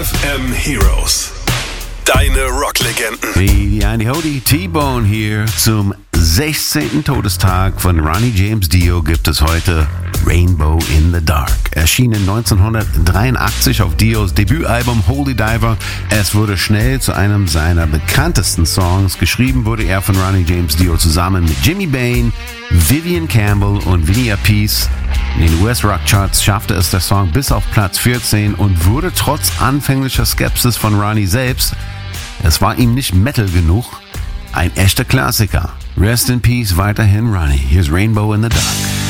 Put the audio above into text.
FM Heroes. Deine Rocklegenden. Die Hody T-Bone hier. Zum 16. Todestag von Ronnie James Dio gibt es heute Rainbow in the Dark. Erschienen 1983 auf Dios Debütalbum Holy Diver. Es wurde schnell zu einem seiner bekanntesten Songs. Geschrieben wurde er von Ronnie James Dio zusammen mit Jimmy Bain, Vivian Campbell und Vinnie Appice. In den US-Rock-Charts schaffte es der Song bis auf Platz 14 und wurde trotz anfänglicher Skepsis von Ronnie selbst, es war ihm nicht Metal genug, ein echter Klassiker. Rest in Peace weiterhin Ronnie. Here's Rainbow in the Dark.